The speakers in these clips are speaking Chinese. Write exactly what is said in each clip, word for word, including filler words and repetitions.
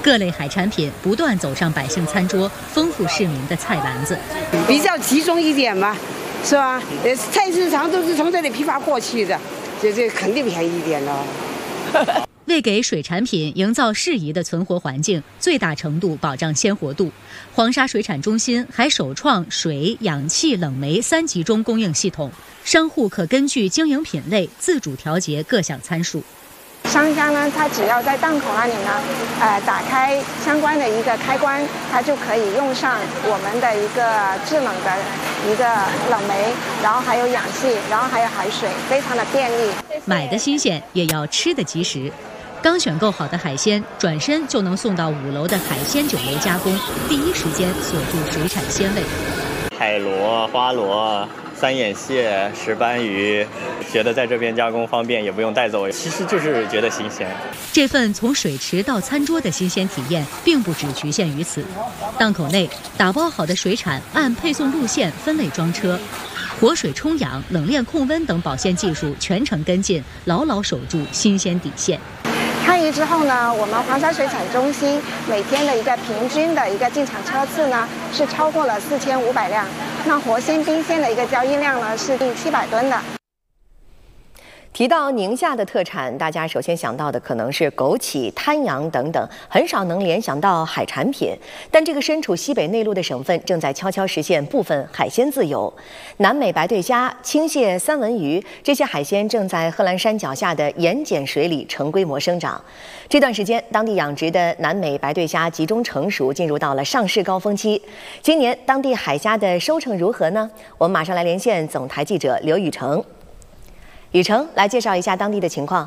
各类海产品不断走上百姓餐桌，丰富市民的菜篮子。 比较集中一点嘛，是吧？呃，菜市场都是从这里批发过去的，这这肯定便宜一点了。 为给水产品营造适宜的存活环境，最大程度保障鲜活度，黄沙水产中心还首创水、氧气、冷媒三集中供应系统，商户可根据经营品类自主调节各项参数。 商家呢，他只要在档口那里呢，呃，打开相关的一个开关，他就可以用上我们的一个制冷的一个冷媒，然后还有氧气，然后还有海水，非常的便利。 买的新鲜，也要吃的及时。刚选购好的海鲜，转身就能送到五楼的海鲜酒楼加工，第一时间锁住水产鲜味。 海螺、花螺、三眼蟹、石斑鱼，觉得在这边加工方便，也不用带走，其实就是觉得新鲜。 这份从水池到餐桌的新鲜体验，并不只局限于此。档口内打包好的水产按配送路线分类装车，活水冲氧、冷链控温等保鲜技术全程跟进，牢牢守住新鲜底线。 开业之后呢，我们黄沙水产中心每天的一个平均的一个进场车次呢是超过了四千五百辆，那活鲜冰鲜的一个交易量呢是近七百吨的。 提到宁夏的特产，大家首先想到的可能是枸杞、滩羊等等，很少能联想到海产品。但这个身处西北内陆的省份正在悄悄实现部分海鲜自由。南美白对虾、青蟹、三文鱼这些海鲜正在贺兰山脚下的盐碱水里成规模生长。这段时间，当地养殖的南美白对虾集中成熟，进入到了上市高峰期。今年当地海虾的收成如何呢？我们马上来连线总台记者刘雨成。雨成来介绍一下当地的情况。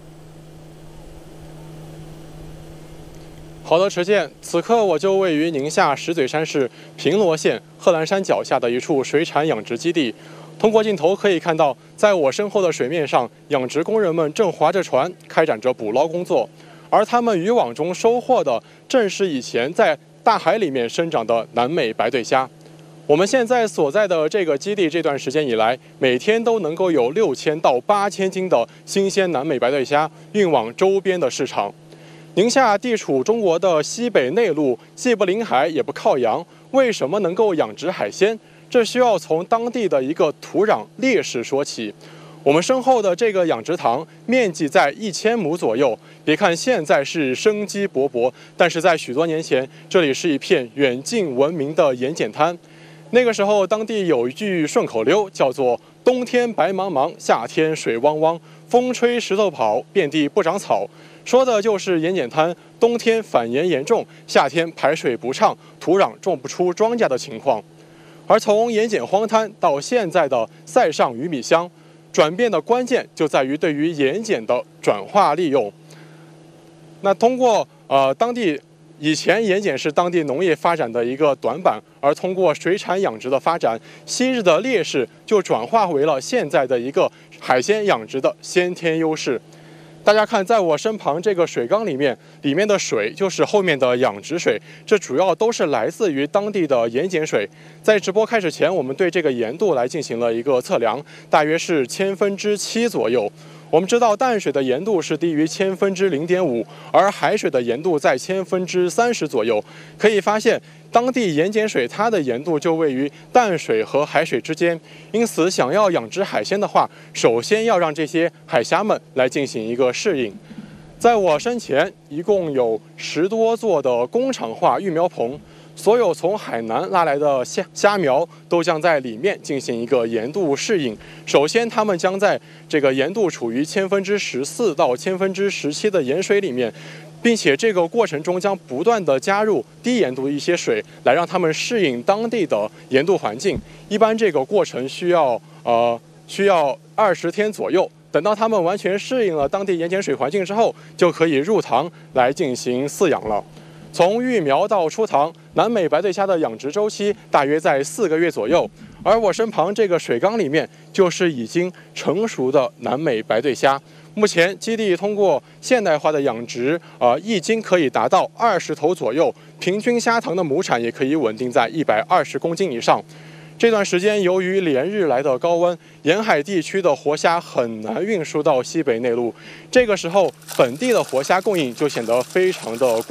好的，池健，此刻我就位于宁夏石嘴山市平罗县贺兰山脚下的一处水产养殖基地。通过镜头可以看到，在我身后的水面上，养殖工人们正划着船开展着捕捞工作，而他们渔网中收获的正是以前在大海里面生长的南美白对虾。我们现在所在的这个基地，这段时间以来，每天都能够有六千到八千斤的新鲜南美白对虾运往周边的市场。宁夏地处中国的西北内陆，既不临海也不靠洋，为什么能够养殖海鲜？这需要从当地的一个土壤劣势说起。我们身后的这个养殖塘面积在一千亩左右，别看现在是生机勃勃，但是在许多年前，这里是一片远近闻名的盐碱滩。那个时候，当地有一句顺口溜，叫做“冬天白茫茫，夏天水汪汪，风吹石头跑，遍地不长草”，说的就是盐碱滩冬天反盐严重，夏天排水不畅，土壤种不出庄稼的情况。而从盐碱荒滩到现在的塞上鱼米乡，转变的关键就在于对于盐碱的转化利用。那通过呃当地。以前盐碱是当地农业发展的一个短板，而通过水产养殖的发展，昔日的劣势就转化为了现在的一个海鲜养殖的先天优势。大家看，在我身旁这个水缸里面，里面的水就是后面的养殖水，这主要都是来自于当地的盐碱水。在直播开始前，我们对这个盐度来进行了一个测量，大约是千分之七左右。我们知道淡水的盐度是低于千分之零点五，而海水的盐度在千分之三十左右。可以发现，当地盐碱水它的盐度就位于淡水和海水之间。因此，想要养殖海鲜的话，首先要让这些海虾们来进行一个适应。在我身前，一共有十多座的工厂化育苗棚。所有从海南拉来的虾虾苗都将在里面进行一个盐度适应。首先，它们将在这个盐度处于千分之十四到千分之十七的盐水里面，并且这个过程中将不断的加入低盐度的一些水，来让它们适应当地的盐度环境。一般这个过程需要呃需要二十天左右。等到它们完全适应了当地盐碱水环境之后，就可以入塘来进行饲养了。从育苗到出塘，南美白对虾的养殖周期大约在四个月左右，而我身旁这个水缸里面就是已经成熟的南美白对虾。目前基地通过现代化的养殖，呃，一斤可以达到二十头左右，平均虾塘的亩产也可以稳定在一百二十公斤以上。这段时间，由于连日来的高温，沿海地区的活虾很难运输到西北内陆，这个时候本地的活虾供应就显得非常的